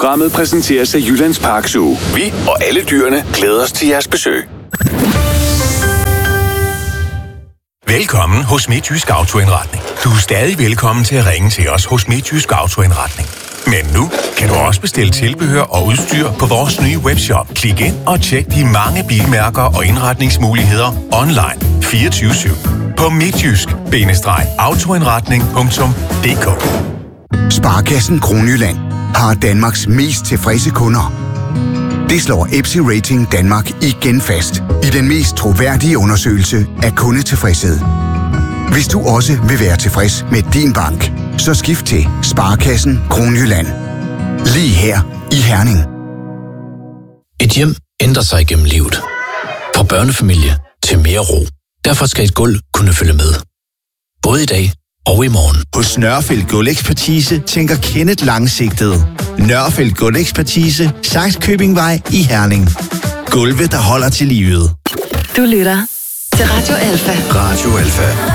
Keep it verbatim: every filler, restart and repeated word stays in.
Programmet præsenteres af Jyllands Park Zoo. Vi og alle dyrene glæder os til jeres besøg. Velkommen hos Midtjysk Autoindretning. Du er stadig velkommen til at ringe til os hos Midtjysk Autoindretning. Men nu kan du også bestille tilbehør og udstyr på vores nye webshop. Klik ind og tjek de mange bilmærker og indretningsmuligheder online fireogtyve syv på midtjysk autoindretning punktum d k. Sparekassen Kronjylland har Danmarks mest tilfredse kunder. Det slår Epsi Rating Danmark igen fast i den mest troværdige undersøgelse af kundetilfredshed. Hvis du også vil være tilfreds med din bank, så skift til Sparekassen Kronjylland. Lige her i Herning. Et hjem ændrer sig gennem livet. Fra børnefamilie til mere ro. Derfor skal et gulv kunne følge med. Både i dag og i morgen. Hos Nørrefeldt Gulvekspertise tænker Kenneth langsigtet. Nørrefeldt Gulvekspertise, Sakskøbingvej i Herning. Gulve, der holder til livet. Du lytter til Radio Alfa. Radio Alfa.